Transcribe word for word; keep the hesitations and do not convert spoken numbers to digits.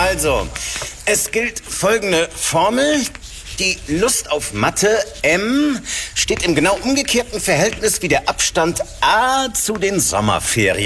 Also, es gilt folgende Formel. Die Lust auf Mathe, M, steht im genau umgekehrten Verhältnis wie der Abstand A zu den Sommerferien.